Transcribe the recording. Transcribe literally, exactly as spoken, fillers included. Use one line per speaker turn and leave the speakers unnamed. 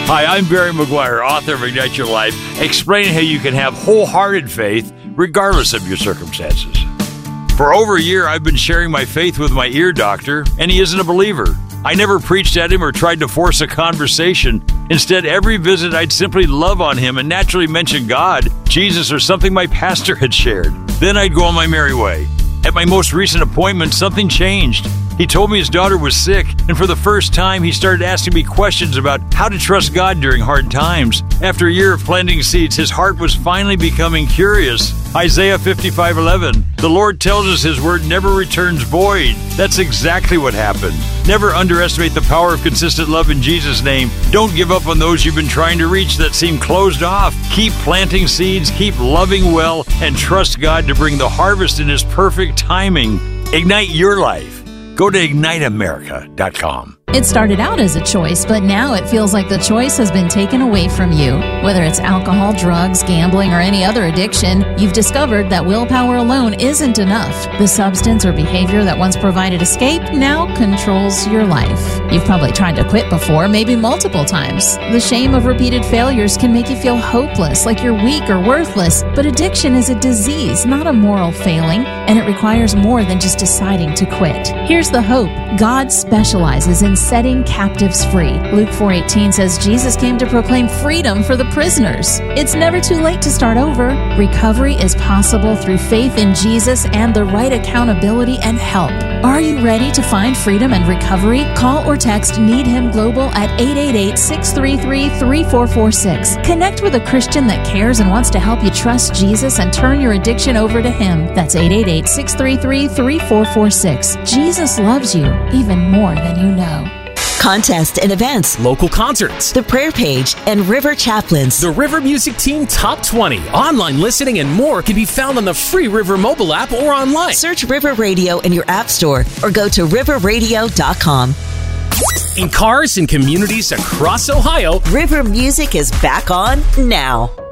Hi, I'm Barry McGuire, author of Ignite Your Life, explaining how you can have wholehearted faith regardless of your circumstances. For over a year, I've been sharing my faith with my ear doctor, and he isn't a believer. I never preached at him or tried to force a conversation. Instead, every visit, I'd simply love on him and naturally mention God, Jesus, or something my pastor had shared. Then I'd go on my merry way. At my most recent appointment, something changed. He told me his daughter was sick, and for the first time, he started asking me questions about how to trust God during hard times. After a year of planting seeds, his heart was finally becoming curious. Isaiah fifty-five eleven, the Lord tells us His word never returns void. That's exactly what happened. Never underestimate the power of consistent love in Jesus' name. Don't give up on those you've been trying to reach that seem closed off. Keep planting seeds, keep loving well, and trust God to bring the harvest in His perfect timing. Ignite your life. Go to ignite america dot com.
It started out as a choice, but now it feels like the choice has been taken away from you. Whether it's alcohol, drugs, gambling, or any other addiction, you've discovered that willpower alone isn't enough. The substance or behavior that once provided escape now controls your life. You've probably tried to quit before, maybe multiple times. The shame of repeated failures can make you feel hopeless, like you're weak or worthless. But addiction is a disease, not a moral failing, and it requires more than just deciding to quit. Here's the hope. God specializes in setting captives free. Luke four eighteen says Jesus came to proclaim freedom for the prisoners. It's never too late to start over. Recovery is possible through faith in Jesus and the right accountability and help. Are you ready to find freedom and recovery? Call or text Need Him Global at eight eight eight, six three three, three four four six. Connect with a Christian that cares and wants to help you trust Jesus and turn your addiction over to Him. That's eight eight eight, six three three, three four four six. Jesus loves you even more than you know.
Contests and events,
local concerts,
the prayer page, and River Chaplains.
The River Music Team Top twenty. Online listening and more can be found on the free River mobile app or online.
Search River Radio in your app store or go to river radio dot com.
In cars and communities across Ohio,
River Music is back on now.